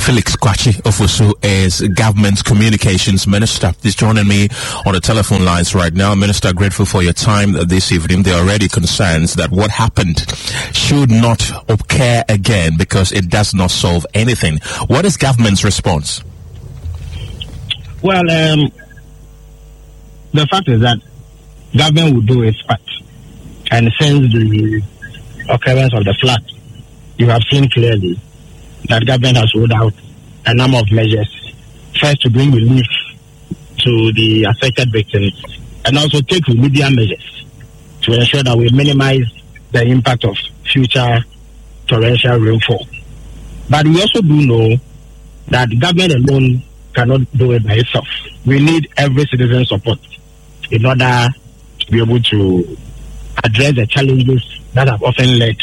Felix Kwachi Ofosu is Government Communications Minister. He's joining me on the telephone lines right now. Minister, grateful for your time this evening. There are already concerns that what happened should not occur again because it does not solve anything. What is government's response? Well, the fact is that government will do its part. And since the occurrence of the flood, you have seen clearly that government has rolled out a number of measures. First, to bring relief to the affected victims, and also take remedial measures to ensure that we minimize the impact of future torrential rainfall. But we also do know that government alone cannot do it by itself. We need every citizen's support in order to be able to address the challenges that have often led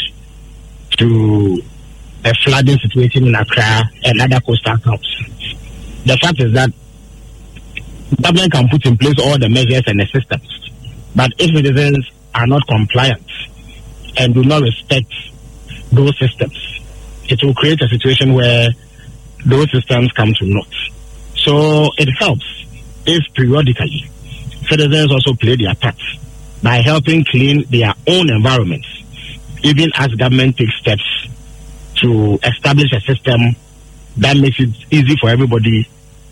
to a flooding situation in Accra and other coastal towns. The fact is that government can put in place all the measures and the systems, but if citizens are not compliant and do not respect those systems, it will create a situation where those systems come to naught. So it helps if periodically citizens also play their part by helping clean their own environments, even as government takes steps to establish a system that makes it easy for everybody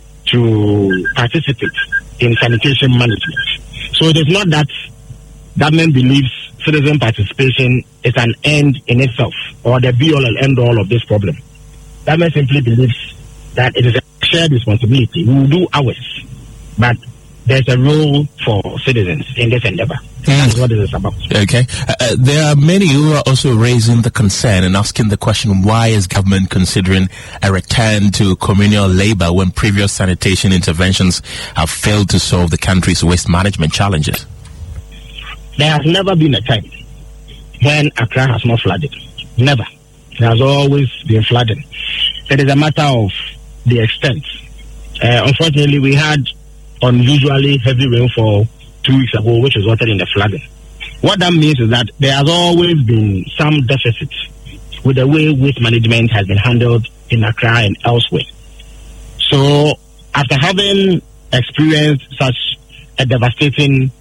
to participate in sanitation management. So it is not that government believes citizen participation is an end in itself or the be-all and end-all of this problem. Government simply believes that it is a shared responsibility. We will do ours, but there's a role for citizens in this endeavor. That's what it is about. Okay. There are many who are also raising the concern and asking the question, why is government considering a return to communal labor when previous sanitation interventions have failed to solve the country's waste management challenges? There has never been a time when Accra has not flooded. Never. There has always been flooding. It is a matter of the extent. Unfortunately, we had unusually heavy rainfall 2 weeks ago, which resulted in the flooding. What that means is that there has always been some deficit with the way waste management has been handled in Accra and elsewhere. So, after having experienced such a devastating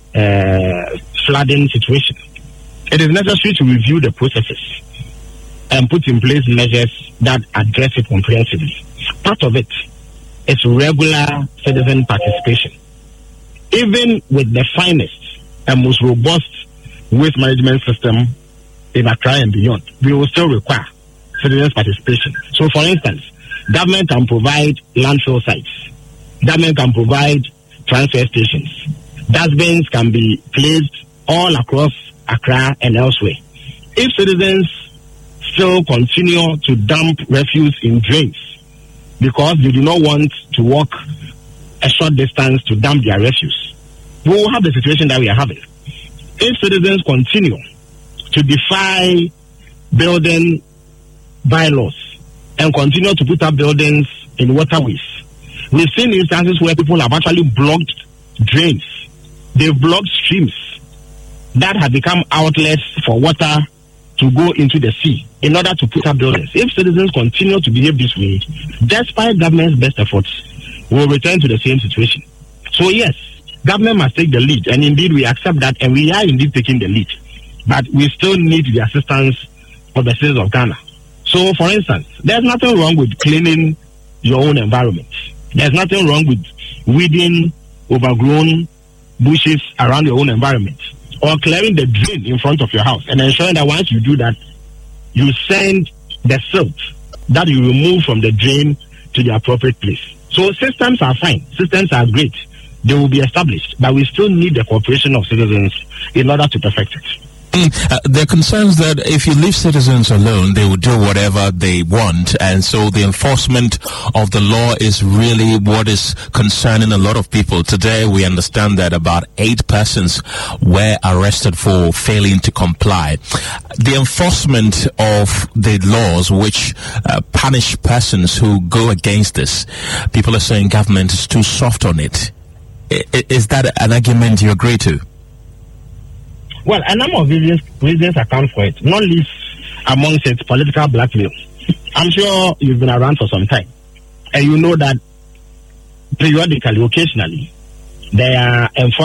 flooding situation, it is necessary to review the processes and put in place measures that address it comprehensively. Part of it is regular citizen participation. Even with the finest and most robust waste management system in Accra and beyond, we will still require citizens' participation. So, for instance, government can provide landfill sites. Government can provide transfer stations. Dustbins can be placed all across Accra and elsewhere. If citizens still continue to dump refuse in drains because they do not want to walk a short distance to dump their refuse, we will have the situation that we are having. If citizens continue to defy building bylaws and continue to put up buildings in waterways, we've seen instances where people have actually blocked drains. They've blocked streams that have become outlets for water to go into the sea in order to put up buildings. If citizens continue to behave this way, despite government's best efforts, we'll return to the same situation. So yes, government must take the lead, and indeed we accept that, and we are indeed taking the lead. But we still need the assistance of the citizens of Ghana. So, for instance, there's nothing wrong with cleaning your own environment. There's nothing wrong with weeding overgrown bushes around your own environment, or clearing the drain in front of your house and ensuring that once you do that, you send the silt that you remove from the drain to the appropriate place. So systems are fine. Systems are great. They will be established, but we still need the cooperation of citizens in order to perfect it. There are concerns that if you leave citizens alone, they will do whatever they want, and so the enforcement of the law is really what is concerning a lot of people. Today, we understand that about 8 persons were arrested for failing to comply. The enforcement of the laws which punish persons who go against this, people are saying government is too soft on it. Is that an argument you agree to? Well, a number of reasons account for it, not least amongst it political blackmail. I'm sure you've been around for some time, and you know that periodically, occasionally, there are